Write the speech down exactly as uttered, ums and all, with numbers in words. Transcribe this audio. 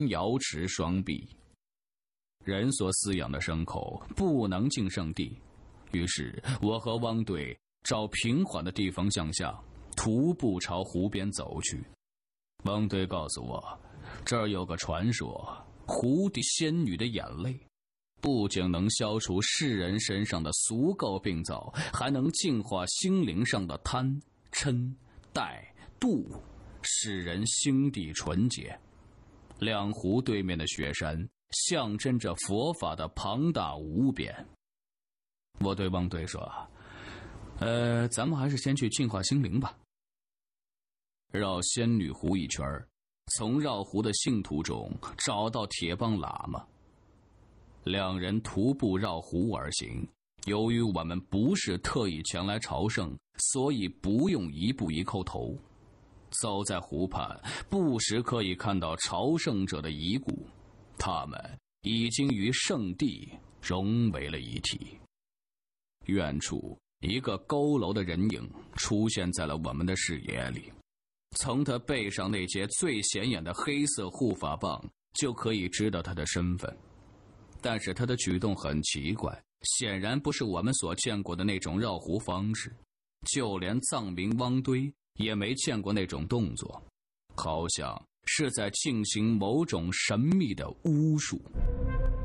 瑶池双璧。人所饲养的牲口不能进圣地，于是我和汪队找平缓的地方向下，徒步朝湖边走去。汪队告诉我，这儿有个传说，湖的仙女的眼泪不仅能消除世人身上的俗垢病灶，还能净化心灵上的贪嗔怠妒，使人心地纯洁。两湖对面的雪山象征着佛法的庞大无边。我对汪队说，呃，咱们还是先去净化心灵吧。绕仙女湖一圈，从绕湖的信徒中找到铁帮喇嘛。两人徒步绕湖而行，由于我们不是特意前来朝圣，所以不用一步一叩头。走在湖畔，不时可以看到朝圣者的遗骨，他们已经与圣地融为了一体。远处一个佝偻的人影出现在了我们的视野里，从他背上那截最显眼的黑色护法棒就可以知道他的身份。但是他的举动很奇怪，显然不是我们所见过的那种绕湖方式，就连藏民汪堆也没见过那种动作，好像是在进行某种神秘的巫术。